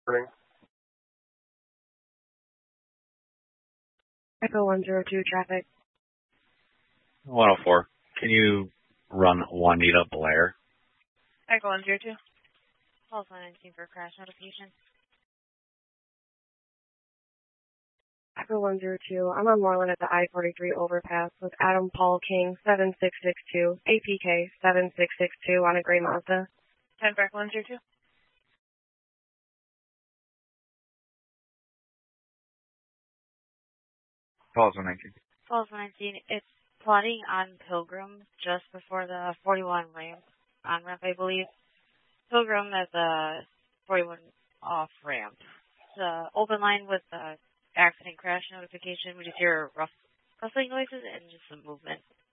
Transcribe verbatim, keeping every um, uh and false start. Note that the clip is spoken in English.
Morning. Echo one zero two traffic. one oh four. Can you run Juanita Blair? Echo one zero two. Pulse one nineteen for crash notification. Echo one zero two. I'm on Moreland at the I forty-three overpass with Adam Paul King seven six six two, A P K seven six six two on a gray Mazda. ten for Echo one zero two. Pulse one nineteen. Pulse one nineteen. It's plotting on Pilgrim just before the forty-one ramp. On ramp, I believe. Pilgrim as a forty-one off ramp. The open line with the accident crash notification. We just hear rough rustling noises and just some movement.